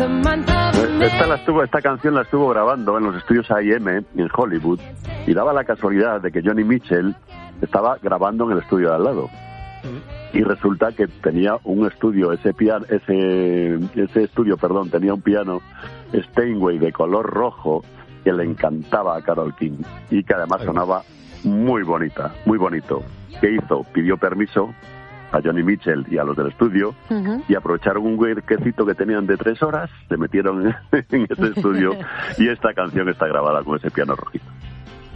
Esta canción la estuvo grabando en los estudios A&M en Hollywood y daba la casualidad de que Johnny Mitchell estaba grabando en el estudio de al lado. Y resulta que tenía un estudio, ese estudio tenía un piano Steinway de color rojo que le encantaba a Carole King y que además sonaba muy bonita, muy bonito. ¿Qué hizo? Pidió permiso a Johnny Mitchell y a los del estudio y aprovecharon un huequecito que tenían de 3 horas, se metieron en ese estudio y esta canción está grabada con ese piano rojito.